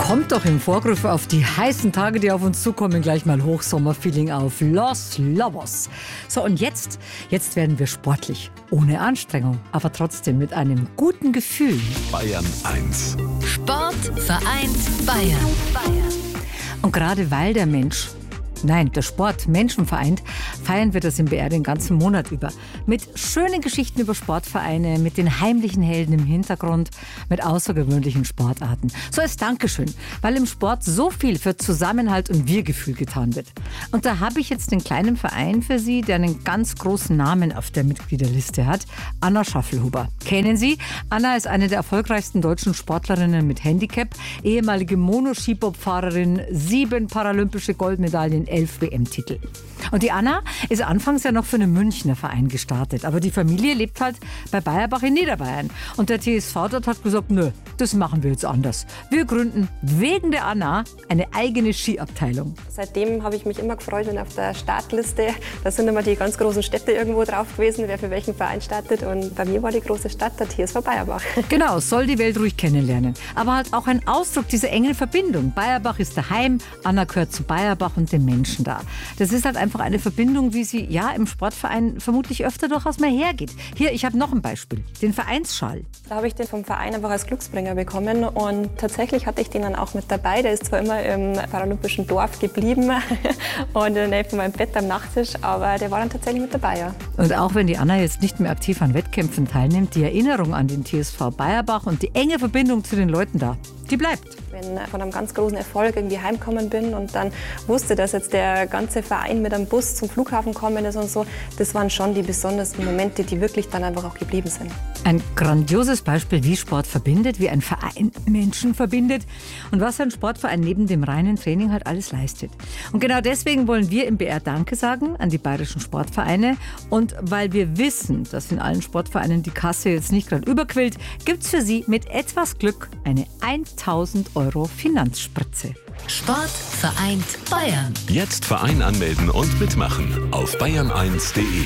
Kommt doch im Vorgriff auf die heißen Tage, die auf uns zukommen, gleich mal Hochsommerfeeling auf Los Lobos. So, und jetzt werden wir sportlich. Ohne Anstrengung, aber trotzdem mit einem guten Gefühl. Bayern 1. Sport vereint Bayern. Und gerade weil der Sport Menschen vereint, feiern wir das im BR den ganzen Monat über. Mit schönen Geschichten über Sportvereine, mit den heimlichen Helden im Hintergrund, mit außergewöhnlichen Sportarten. So als Dankeschön, weil im Sport so viel für Zusammenhalt und Wir-Gefühl getan wird. Und da habe ich jetzt den kleinen Verein für Sie, der einen ganz großen Namen auf der Mitgliederliste hat. Anna Schaffelhuber. Kennen Sie? Anna ist eine der erfolgreichsten deutschen Sportlerinnen mit Handicap, ehemalige Monoskibobfahrerin, 7 paralympische Goldmedaillen, 11 WM-Titel. Und die Anna ist anfangs ja noch für einen Münchner Verein gestartet. Aber die Familie lebt halt bei Bayerbach in Niederbayern. Und der TSV dort hat gesagt, nö, das machen wir jetzt anders. Wir gründen wegen der Anna eine eigene Skiabteilung. Seitdem habe ich mich immer gefreut, wenn auf der Startliste, da sind immer die ganz großen Städte irgendwo drauf gewesen, wer für welchen Verein startet. Und bei mir war die große Stadt der TSV Bayerbach. Genau, soll die Welt ruhig kennenlernen. Aber halt auch ein Ausdruck dieser engen Verbindung. Bayerbach ist daheim, Anna gehört zu Bayerbach und den Menschen da. Das ist halt einfach eine Verbindung, wie sie ja im Sportverein vermutlich öfter durchaus mal hergeht. Hier, ich habe noch ein Beispiel, den Vereinsschal. Da habe ich den vom Verein einfach als Glücksbringer bekommen und tatsächlich hatte ich den dann auch mit dabei. Der ist zwar immer im paralympischen Dorf geblieben und in der Nähe von meinem Bett am Nachttisch, aber der war dann tatsächlich mit dabei, ja. Und auch wenn die Anna jetzt nicht mehr aktiv an Wettkämpfen teilnimmt, die Erinnerung an den TSV Bayerbach und die enge Verbindung zu den Leuten da, die bleibt. Wenn ich von einem ganz großen Erfolg irgendwie heimgekommen bin und dann wusste, dass jetzt der ganze Verein mit einem Bus zum Flughafen gekommen ist und so, das waren schon die besondersten Momente, die wirklich dann einfach auch geblieben sind. Ein grandioses Beispiel, wie Sport verbindet, wie ein Verein Menschen verbindet und was ein Sportverein neben dem reinen Training halt alles leistet. Und genau deswegen wollen wir im BR Danke sagen an die bayerischen Sportvereine. Und weil wir wissen, dass in allen Sportvereinen die Kasse jetzt nicht gerade überquillt, gibt es für Sie mit etwas Glück eine 1.000 € Finanzspritze. Sport vereint Bayern. Jetzt Verein anmelden und mitmachen auf bayern1.de.